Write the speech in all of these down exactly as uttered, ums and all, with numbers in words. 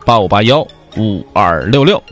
八五八幺五二六六。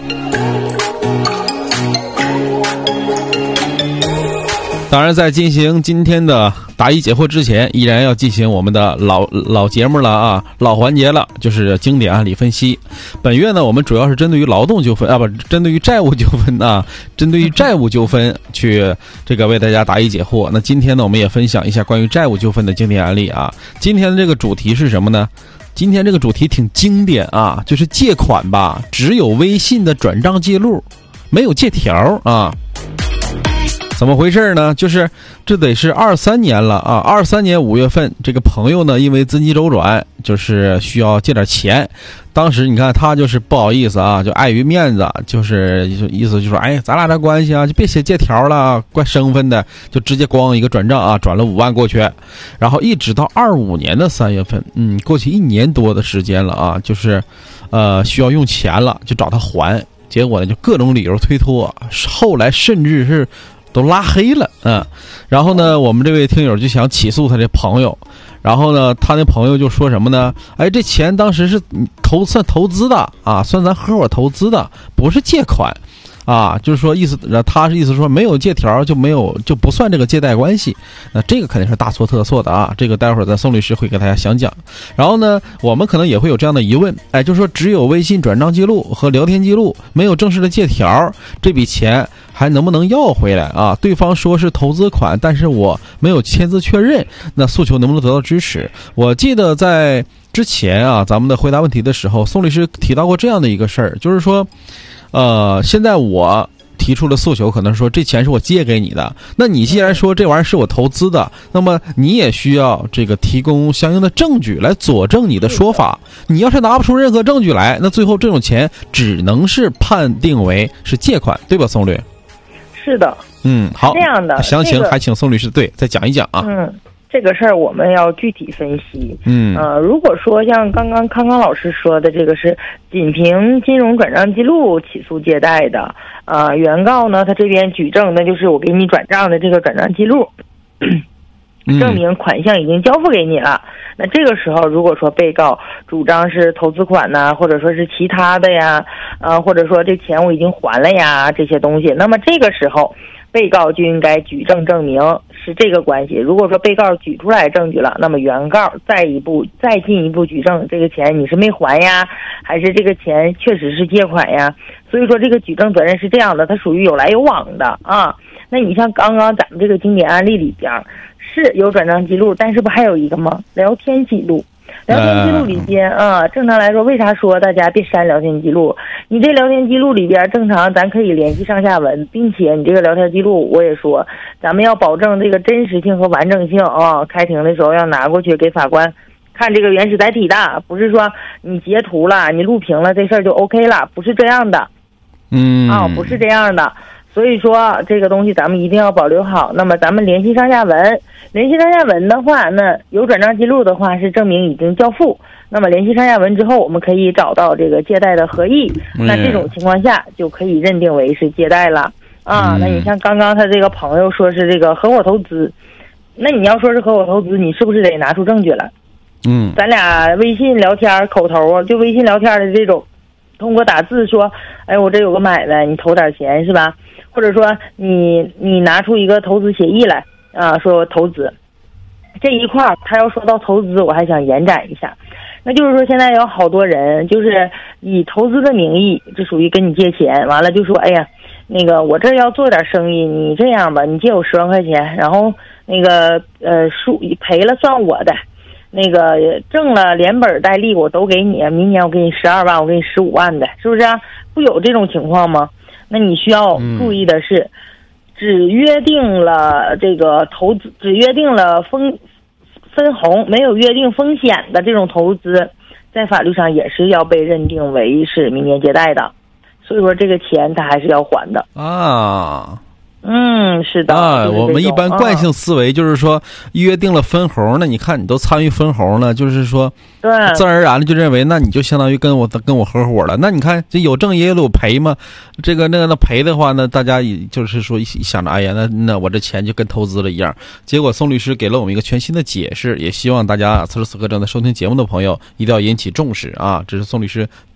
当然，在进行今天的答疑解惑之前，依然要进行我们的老老节目了啊，老环节了，就是经典案例分析。本月呢，我们主要是针对于劳动纠纷啊，不，针对于债务纠纷啊，针对于债务纠纷去这个为大家答疑解惑。那今天呢，我们也分享一下关于债务纠纷的经典案例啊。今天的这个主题是什么呢？今天这个主题挺经典啊，就是借款吧，只有微信的转账记录，没有借条啊。怎么回事呢？就是这得是二三年了啊！二三年五月份，这个朋友呢，因为资金周转，就是需要借点钱。当时你看他就是不好意思啊，就碍于面子，就是意思就说，哎，咱俩这关系啊，就别写借条了，怪生分的，就直接光一个转账啊，转了五万过去。然后一直到二五年的三月份，嗯，过去一年多的时间了啊，就是呃需要用钱了，就找他还，结果呢就各种理由推脱，后来甚至是都拉黑了，嗯，然后呢，我们这位听友就想起诉他这朋友，然后呢，他那朋友就说什么呢？哎，这钱当时是投算投资的啊，算咱合伙投资的，不是借款。啊，就是说意思，他是意思说没有借条就没有就不算这个借贷关系，那这个肯定是大错特错的啊！这个待会儿咱宋律师会给大家详讲。然后呢，我们可能也会有这样的疑问，哎，就是说只有微信转账记录和聊天记录，没有正式的借条，这笔钱还能不能要回来啊？对方说是投资款，但是我没有签字确认，那诉求能不能得到支持？我记得在之前啊，咱们的回答问题的时候，宋律师提到过这样的一个事儿，就是说。呃，现在我提出了诉求，可能说这钱是我借给你的，那你既然说这玩意儿是我投资的，那么你也需要这个提供相应的证据来佐证你的说法。你要是拿不出任何证据来，那最后这种钱只能是判定为是借款，对吧，宋律？ 是的， 嗯，好， 这样的详情还请宋律师对再讲一讲啊。 嗯。这个事儿我们要具体分析。 嗯， 呃，如果说像刚刚康康老师说的，这个是仅凭金融转账记录起诉借贷的，呃，原告呢他这边举证，那就是我给你转账的这个转账记录，证明款项已经交付给你了。那这个时候，如果说被告主张是投资款呐，或者说是其他的呀，呃，或者说这钱我已经还了呀，这些东西，那么这个时候。被告就应该举证证明是这个关系。如果说被告举出来证据了，那么原告再一步再进一步举证，这个钱你是没还呀，还是这个钱确实是借款呀？所以说这个举证责任是这样的，它属于有来有往的啊。那你像刚刚咱们这个经典案例里边是有转账记录，但是不还有一个吗？聊天记录。聊天记录里边啊，正常来说，为啥说大家别删聊天记录？你这聊天记录里边，正常咱可以联系上下文，并且你这个聊天记录，我也说，咱们要保证这个真实性和完整性啊。开庭的时候要拿过去给法官看这个原始载体的，不是说你截图了、你录屏了，这事儿就 OK 了，不是这样的。 嗯， 啊，不是这样的。所以说这个东西咱们一定要保留好。那么咱们联系上下文，联系上下文的话，那有转账记录的话是证明已经交付。那么联系上下文之后，我们可以找到这个借贷的合意，那这种情况下就可以认定为是借贷了啊。那你像刚刚他这个朋友说是这个合伙投资，那你要说是合伙投资，你是不是得拿出证据来？ 嗯， 咱俩微信聊天口头啊，就微信聊天的这种，通过打字说，哎，我这有个买卖，你投点钱是吧？或者说你你拿出一个投资协议来啊，说投资这一块儿，他要说到投资，我还想延展一下，那就是说现在有好多人就是以投资的名义，这属于跟你借钱，完了就说，哎呀，那个我这要做点生意，你这样吧，你借我十万块钱，然后那个呃输赔了算我的。那个挣了连本带利我都给你，明年我给你十二万，我给你十五万的，是不是啊？不有这种情况吗？那你需要注意的是，嗯、只约定了这个投资，只约定了分分红，没有约定风险的这种投资，在法律上也是要被认定为是明年借贷的。所以说这个钱他还是要还的啊。 嗯，是的啊， 就是、 我们一般惯性思维就是说，约定了分红，那你看你都参与分红了，就是说， 对， 自然而然的就认为，那你就相当于跟我跟我合伙了。那你看这有挣也有赔嘛，这个那个那赔的话呢，大家也就是说想着，哎呀，那那我这钱就跟投资了一样。结果宋律师给了我们一个全新的解释，也希望大家此时此刻正在收听节目的朋友一定要引起重视啊！这是宋律师